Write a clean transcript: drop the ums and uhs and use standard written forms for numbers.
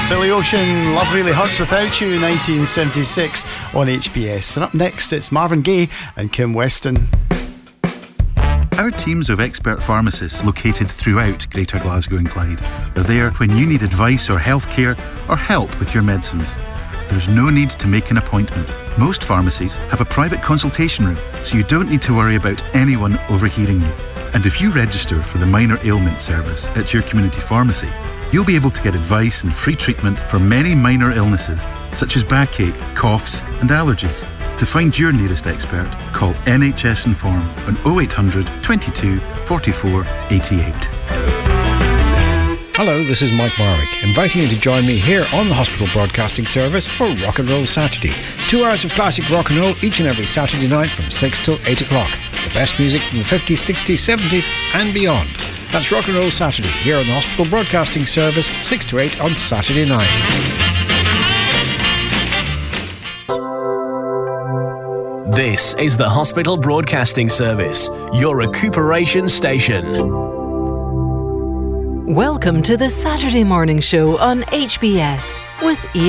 Billy Ocean, Love Really Hurts Without You, 1976 on HBS. And up next, it's Marvin Gaye and Kim Weston. Our teams of expert pharmacists located throughout Greater Glasgow and Clyde are there when you need advice or healthcare or help with your medicines. There's no need to make an appointment. Most pharmacies have a private consultation room, so you don't need to worry about anyone overhearing you. And if you register for the minor ailment service at your community pharmacy, you'll be able to get advice and free treatment for many minor illnesses, such as backache, coughs and allergies. To find your nearest expert, call NHS Inform on 0800 22 44 88. Hello, this is Mike Marwick, inviting you to join me here on the Hospital Broadcasting Service for Rock and Roll Saturday. 2 hours of classic rock and roll each and every Saturday night from 6 till 8 o'clock. The best music from the 50s, 60s, 70s and beyond. That's Rock and Roll Saturday here on the Hospital Broadcasting Service, 6 to 8 on Saturday night. This is the Hospital Broadcasting Service, your recuperation station. Welcome to the Saturday morning show on HBS with Ian